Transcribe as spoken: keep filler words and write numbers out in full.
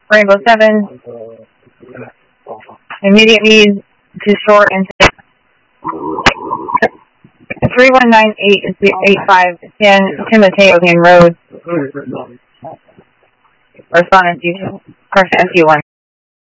Rainbow seven. Immediate need to short and three one nine eight is the eight five ten Timoteo Road. Respondent, you, Carson, S U one.